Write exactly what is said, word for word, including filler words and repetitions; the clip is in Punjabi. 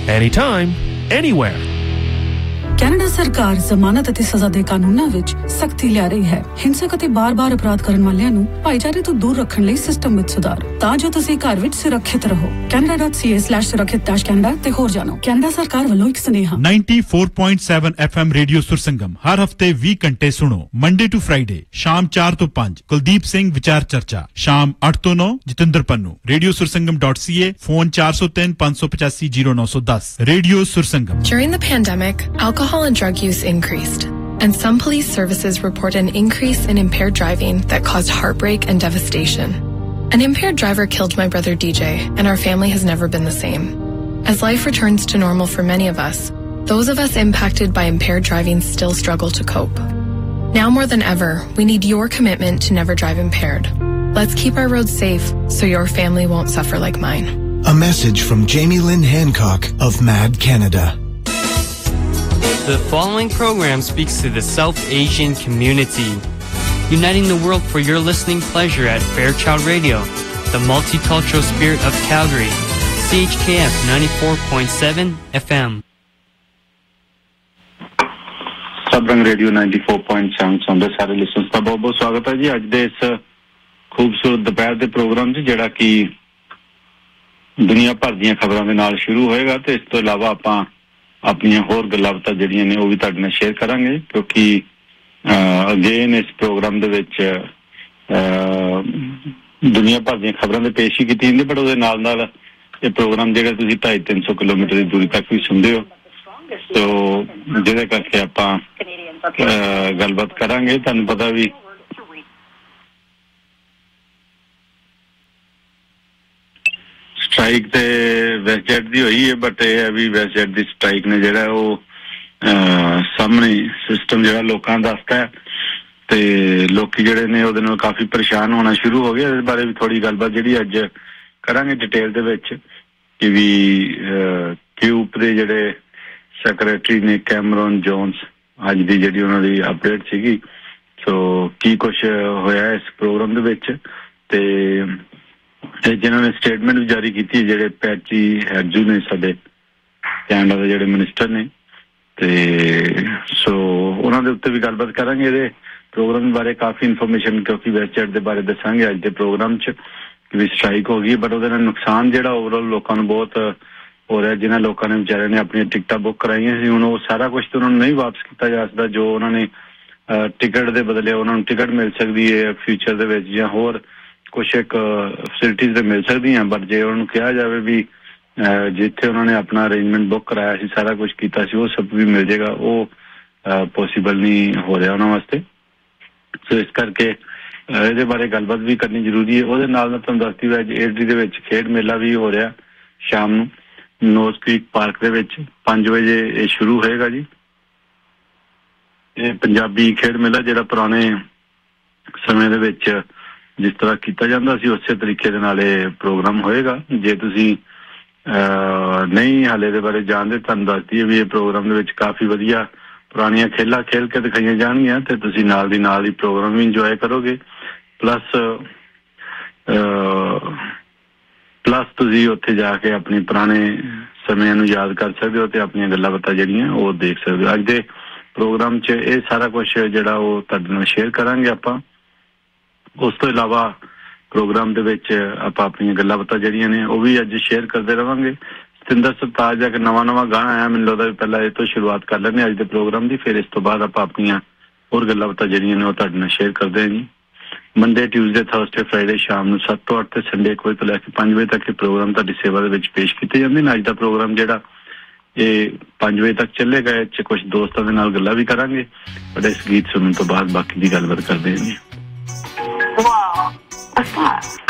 anytime, anywhere. ਕੈਨੇਡਾ ਸਰਕਾਰ ਜ਼ਮਾਨਤ ਅਤੇ ਸਜ਼ਾ ਦੇ ਕਾਨੂੰਨਾਂ ਵਿੱਚ ਸਖਤੀ ਲਿਆ ਰਹੀ ਹੈ। ਹਿੰਸਕ ਅਤੇ ਬਾਰ-ਬਾਰ ਅਪਰਾਧ ਕਰਨ ਵਾਲਿਆਂ ਨੂੰ ਭਾਈਚਾਰੇ ਤੋਂ ਦੂਰ ਰੱਖਣ ਲਈ ਸਿਸਟਮ ਵਿੱਚ ਸੁਧਾਰ ਤਾਂ ਜੋ ਤੁਸੀਂ ਘਰ ਵਿੱਚ ਸੁਰੱਖਿਅਤ ਰਹੋ। canada dot c a slash ਸੁਰੱਖਿਅਤ dash canada ਤੇ ਹੋਰ ਜਾਣੋ। ਕੈਨੇਡਾ ਸਰਕਾਰ ਵੱਲੋਂ ਇੱਕ ਸੁਨੇਹਾ। ninety-four point seven F M radio ਸੁਰਸੰਗਮ ਹਰ ਹਫਤੇ ਵੀਹ ਘੰਟੇ ਸੁਣੋ। ਮੰਡੇ ਟੂ ਫਰਾਈਡੇ ਸ਼ਾਮ ਚਾਰ ਤੋਂ ਪੰਜ ਕੁਲਦੀਪ ਸਿੰਘ ਵਿਚਾਰ ਚਰਚਾ, ਸ਼ਾਮ ਅੱਠ ਤੋਂ ਨੌ Jatinder Pannu. Radio ਸੁਰਸੰਗਮ .ca, phone four oh three five eight five zero nine one zero। Radio ਸੁਰਸੰਗਮ। During the pandemic, alcohol and drug use increased, and some police services report an increase in impaired driving that caused heartbreak and devastation. An impaired driver killed my brother D J, and our family has never been the same. As life returns to normal for many of us, those of us impacted by impaired driving still struggle to cope. Now more than ever, we need your commitment to never drive impaired. Let's keep our roads safe so your family won't suffer like mine. A message from Jamie Lynn Hancock of MAD Canada. The following program speaks to the South Asian community, uniting the world for your listening pleasure at Fairchild Radio, the multicultural spirit of Calgary, C H K F ninety-four point seven F M. Sabrang Radio ninety-four point seven ਸੁਣਦੇ ਸਾਰੇ ਲਿਸਨਰਸ ਦਾ ਬਹੁਤ ਬਹੁਤ ਸਵਾਗਤ ਹੈ ਜੀ। ਅੱਜ ਦੇ ਇਸ ਖੂਬਸੂਰਤ ਦੁਪਹਿਰ ਦੇ ਪ੍ਰੋਗਰਾਮ 'ਚ ਜਿਹੜਾ ਕਿ ਦੁਨੀਆ ਭਰ ਦੀਆਂ ਖਬਰਾਂ ਦੇ ਨਾਲ ਸ਼ੁਰੂ ਹੋਏਗਾ ਤੇ ਇਸ ਤੋਂ ਇਲਾਵਾ ਆਪਾਂ ਆਪਣੀਆਂ ਹੋਰ ਗੱਲਾਂ ਬਾਤਾਂ ਜਿਹੜੀਆਂ ਨੇ ਉਹ ਵੀ ਤੁਹਾਡੇ ਨਾਲ ਸ਼ੇਅਰ ਕਰਾਂਗੇ ਕਿਉਂਕਿ ਅਗੇਨ ਇਸ ਪ੍ਰੋਗਰਾਮ ਦੇ ਵਿੱਚ ਦੁਨੀਆ ਭਰ ਦੀਆਂ ਖਬਰਾਂ ਦੇ ਪੇਸ਼ ਹੀ ਕੀਤੀ ਜਾਂਦੀ ਬਟ ਉਹਦੇ ਨਾਲ ਨਾਲ ਇਹ ਪ੍ਰੋਗਰਾਮ ਜਿਹੜਾ ਤੁਸੀਂ ਢਾਈ ਤਿੰਨ ਸੌ ਕਿਲੋਮੀਟਰ ਦੀ ਦੂਰੀ ਤੱਕ ਵੀ ਸੁਣਦੇ ਹੋ ਸੋ ਜਿਹਦੇ ਕਰਕੇ ਆਪਾਂ ਗੱਲਬਾਤ ਕਰਾਂਗੇ। ਤੁਹਾਨੂੰ ਪਤਾ ਵੀ ਸਟ੍ਰਾਈਕ ਤੇ ਵੈਸਟਜੈਟ ਦੀ ਹੋਈ ਹੈ ਬਟ ਇਹ ਹੈ ਵੀ ਵੈਸਟਜੈਟ ਦੀ ਸਟ੍ਰਾਈਕ ਨੇ ਜਿਹੜਾ ਉਹ ਸਾਹਮਣੇ ਸਿਸਟਮ ਜਿਹੜਾ ਲੋਕਾਂ ਦਾ ਦੱਸਦਾ ਹੈ ਤੇ ਲੋਕੀ ਜਿਹੜੇ ਨੇ ਉਹਦੇ ਨਾਲ ਕਾਫੀ ਪਰੇਸ਼ਾਨ ਹੋਣਾ ਸ਼ੁਰੂ ਹੋ ਗਏ। ਇਸ ਬਾਰੇ ਵੀ ਥੋੜੀ ਗੱਲਬਾਤ ਜਿਹੜੀ ਅੱਜ ਕਰਾਂਗੇ ਡਿਟੇਲ ਦੇ ਵਿੱਚ ਕਿ ਵੀ ਕਿਊਬ ਦੇ ਜਿਹੜੇ ਸੈਕਟਰੀ ਨੇ ਕੈਮਰਨ ਜੋਨਸ ਅੱਜ ਦੀ ਜਿਹੜੀ ਉਹਨਾਂ ਦੀ ਅਪਡੇਟ ਸੀਗੀ ਸੋ ਕੀ ਕੁਛ ਹੋਇਆ ਇਸ ਪ੍ਰੋਗਰਾਮ ਦੇ ਵਿੱਚ ਤੇ ਜਿਨ੍ਹਾਂ ਨੇ ਸਟੇਟਮੈਂਟ ਵੀ ਜਾਰੀ ਕੀਤੀ ਜਿਹੜੇ ਪੈਟੀ ਹੈਜੂ ਨੇ ਸਾਡੇ ਕੈਨੇਡਾ ਦੇ ਜਿਹੜੇ ਮਿਨਿਸਟਰ ਨੇ ਤੇ ਸੋ ਉਹਨਾਂ ਦੇ ਉੱਤੇ ਵੀ ਗੱਲਬਾਤ ਕਰਾਂਗੇ। ਇਹਦੇ ਪ੍ਰੋਗਰਾਮ ਬਾਰੇ ਕਾਫੀ ਇਨਫੋਰਮੇਸ਼ਨ ਕਿਉਂਕਿ ਵੈਸਟਜੈਟ ਦੇ ਬਾਰੇ ਦੱਸਾਂਗੇ ਅੱਜ ਦੇ ਪ੍ਰੋਗਰਾਮ 'ਚ ਕਿ ਵੀ ਸਟ੍ਰਾਈਕ ਹੋ ਗਈ ਬਟ ਉਹਦੇ ਨਾਲ ਨੁਕਸਾਨ ਜਿਹੜਾ ਓਵਰਆਲ ਲੋਕਾਂ ਨੂੰ ਬਹੁਤ ਹੋ ਰਿਹਾ। ਜਿਹਨਾਂ ਲੋਕਾਂ ਨੇ ਵਿਚਾਰਿਆਂ ਨੇ ਆਪਣੀਆਂ ਟਿਕਟਾਂ ਬੁੱਕ ਕਰਾਈਆਂ ਸੀ ਹੁਣ ਉਹ ਸਾਰਾ ਕੁਛ ਤਾਂ ਉਹਨਾਂ ਨੂੰ ਨਹੀਂ ਵਾਪਸ ਕੀਤਾ ਜਾ ਸਕਦਾ ਜੋ ਉਹਨਾਂ ਨੇ ਟਿਕਟ ਦੇ ਬਦਲੇ ਉਹਨਾਂ ਨੂੰ ਟਿਕਟ ਮਿਲ ਸਕਦੀ ਹੈ ਫਿਊਚਰ ਦੇ ਵਿੱਚ ਜਾਂ ਹੋਰ ਕੁਛ ਇੱਕ ਫੈਸਿਲਿਟੀਜ਼ ਤੇ ਮਿਲ ਸਕਦੀਆਂ ਬਟ ਜੇ ਉਹਨਾਂ ਨੂੰ ਕਿਹਾ ਜਾਵੇ ਵੀ ਜਿੱਥੇ ਉਹਨਾਂ ਨੇ ਆਪਣਾ ਅਰੇਂਜਮੈਂਟ ਬੁੱਕ ਕਰਾਇਆ ਸੀ ਸਾਰਾ ਕੁਛ ਕੀਤਾ ਸੀ ਉਹ ਸਭ ਵੀ ਮਿਲ ਜਾਏਗਾ ਉਹ ਪੋਸੀਬਲ ਨਹੀਂ ਹੋ ਰਿਹਾ ਉਹਨਾਂ ਵਾਸਤੇ। ਸੋ ਇਸ ਕਰਕੇ ਇਹਦੇ ਬਾਰੇ ਗੱਲਬਾਤ ਵੀ ਕਰਨੀ ਜ਼ਰੂਰੀ ਹੈ। ਉਹਦੇ ਨਾਲ ਨਾਲ ਤੁਹਾਨੂੰ ਦੱਸਦੀ ਹੋਇਆ ਅੱਜ ਏਡੀ ਦੇ ਵਿੱਚ ਖੇਡ ਮੇਲਾ ਵੀ ਹੋ ਰਿਹਾ ਸ਼ਾਮ ਨੂੰ ਨੋਜ਼ ਕ੍ਰੀਕ ਪਾਰਕ ਦੇ ਵਿੱਚ ਪੰਜ ਵਜੇ ਇਹ ਸ਼ੁਰੂ ਹੋਏਗਾ ਜੀ। ਇਹ ਪੰਜਾਬੀ ਖੇਡ ਮੇਲਾ ਜਿਹੜਾ ਪੁਰਾਣੇ ਸਮੇਂ ਦੇ ਵਿੱਚ ਜਿਸ ਤਰ੍ਹਾਂ ਕੀਤਾ ਜਾਂਦਾ ਸੀ ਉਸੇ ਤਰੀਕੇ ਦੇ ਨਾਲ ਇਹ ਪ੍ਰੋਗਰਾਮ ਹੋਏਗਾ। ਜੇ ਤੁਸੀਂ ਨਹੀਂ ਹਾਲੇ ਦੇ ਬਾਰੇ ਜਾਣਦੇ ਤੁਹਾਨੂੰ ਦੱਸਦੀ ਹੈ ਵੀ ਇਹ ਪ੍ਰੋਗਰਾਮ ਦੇ ਵਿੱਚ ਕਾਫੀ ਵਧੀਆ ਪੁਰਾਣੀਆਂ ਖੇਲਾਂ ਖੇਲ ਕੇ ਦਿਖਾਈਆਂ ਜਾਣਗੀਆਂ ਤੇ ਤੁਸੀਂ ਨਾਲ ਦੀ ਨਾਲ ਹੀ ਪ੍ਰੋਗਰਾਮ ਵੀ ਇੰਜੋਏ ਕਰੋਗੇ ਪਲੱਸ ਪਲੱਸ ਤੁਸੀਂ ਉੱਥੇ ਜਾ ਕੇ ਆਪਣੇ ਪੁਰਾਣੇ ਸਮਿਆਂ ਨੂੰ ਯਾਦ ਕਰ ਸਕਦੇ ਹੋ ਤੇ ਆਪਣੀਆਂ ਗੱਲਾਂ ਬਾਤਾਂ ਜਿਹੜੀਆਂ ਉਹ ਦੇਖ ਸਕਦੇ ਹੋ। ਅੱਜ ਦੇ ਪ੍ਰੋਗਰਾਮ 'ਚ ਇਹ ਸਾਰਾ ਕੁਛ ਜਿਹੜਾ ਉਹ ਤੁਹਾਡੇ ਨਾਲ ਸ਼ੇਅਰ ਕਰਾਂਗੇ ਆਪਾਂ। ਉਸ ਤੋਂ ਇਲਾਵਾ ਪ੍ਰੋਗਰਾਮ ਦੇ ਵਿੱਚ ਆਪਾਂ ਆਪਣੀਆਂ ਗੱਲਾਂ ਬਾਤਾਂ ਜਿਹੜੀਆਂ ਨੇ ਉਹ ਵੀ ਅੱਜ ਸ਼ੇਅਰ ਕਰਦੇ ਰਹਾਂਗੇ। ਸਤਿੰਦਰ ਸਰਤਾਜ ਦਾ ਇੱਕ ਨਵਾਂ ਨਵਾਂ ਗਾਣਾ ਆਇਆ ਮੈਨੂੰ ਲੱਗਦਾ ਵੀ ਪਹਿਲਾਂ ਇਹ ਤੋਂ ਸ਼ੁਰੂਆਤ ਕਰ ਲੈਂਦੇ ਅੱਜ ਦੇ ਪ੍ਰੋਗਰਾਮ ਦੀ ਫਿਰ ਇਸ ਤੋਂ ਬਾਅਦ ਆਪਾਂ ਆਪਣੀਆਂ ਹੋਰ ਗੱਲਾਂ ਬਾਤਾਂ ਜਿਹੜੀਆਂ ਨੇ ਉਹ ਤੁਹਾਡੇ ਨਾਲ ਸ਼ੇਅਰ ਕਰਦੇ ਹਾਂ ਜੀ। ਮੰਡੇ ਟਿਊਜ਼ਡੇ ਥਰਸਡੇ ਫਰਾਈਡੇ ਸ਼ਾਮ ਨੂੰ ਸੱਤ ਤੋਂ ਅੱਠ ਤੇ ਸੰਡੇ ਇੱਕ ਵਜੇ ਤੋਂ ਲੈ ਕੇ ਪੰਜ ਵਜੇ ਤੱਕ ਇਹ ਪ੍ਰੋਗਰਾਮ ਤੁਹਾਡੀ ਸੇਵਾ ਦੇ ਵਿੱਚ ਪੇਸ਼ ਕੀਤੇ ਜਾਂਦੇ ਨੇ। ਅੱਜ ਦਾ ਪ੍ਰੋਗਰਾਮ ਜਿਹੜਾ ਇਹ ਪੰਜ ਵਜੇ ਤੱਕ ਚੱਲੇਗਾ। ਇਹ 'ਚ ਕੁਛ ਦੋਸਤਾਂ ਦੇ ਨਾਲ ਗੱਲਾਂ ਵੀ ਕਰਾਂਗੇ ਬਟ ਇਸ ਗੀਤ ਸੁਣਨ ਤੋਂ ਬਾਅਦ ਬਾਕੀ ਦੀ ਗੱਲਬਾਤ ਕਰਦੇ ਹਾਂ ਜੀ। Wow, what's that?